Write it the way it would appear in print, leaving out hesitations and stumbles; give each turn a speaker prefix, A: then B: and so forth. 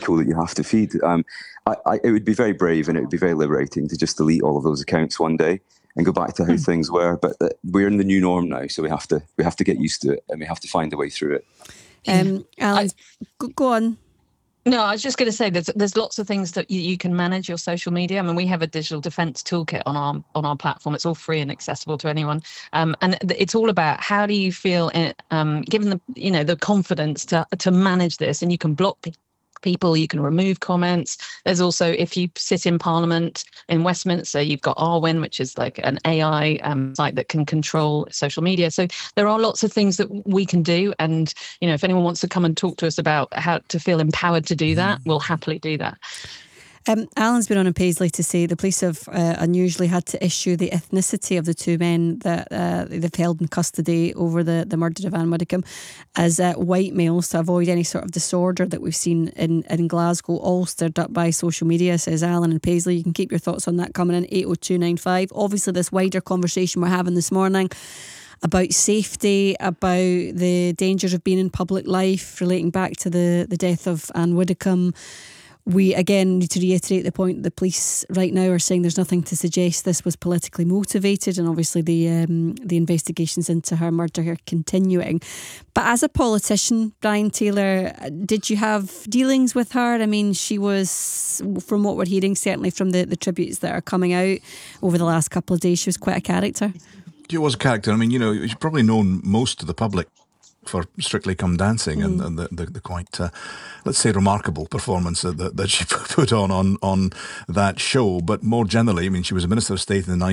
A: echo that you have to feed. It would be very brave and it would be very liberating to just delete all of those accounts one day and go back to how things were. But we're in the new norm now, so we have to get used to it, and we have to find a way through it.
B: Alan, go on.
C: No, I was just going to say there's lots of things that you can manage your social media. I mean, we have a digital defense toolkit on our platform. It's all free and accessible to anyone, and it's all about how do you feel given the confidence to manage this, and you can block people, you can remove comments. There's also, if you sit in Parliament in Westminster, you've got Arwen, which is like an AI site that can control social media. So there are lots of things that we can do, and if anyone wants to come and talk to us about how to feel empowered to do that, we'll happily do that.
B: Alan's been on in Paisley to say the police have unusually had to issue the ethnicity of the two men that they've held in custody over the murder of Anne Widdecombe as white males to avoid any sort of disorder that we've seen in Glasgow, all stirred up by social media, says Alan in Paisley. You can keep your thoughts on that coming in 80295. Obviously, this wider conversation we're having this morning about safety, about the dangers of being in public life, relating back to the death of Anne Widdecombe. We again need to reiterate the point. The police right now are saying there's nothing to suggest this was politically motivated, and obviously the investigations into her murder are continuing. But as a politician, Brian Taylor, did you have dealings with her? I mean, she was, from what we're hearing, certainly from the tributes that are coming out over the last couple of days, she was quite a character.
D: She was a character. I mean, she's probably known most to the public for Strictly Come Dancing and the quite, let's say, remarkable performance that she put on that show. But more generally, I mean, she was a Minister of State in the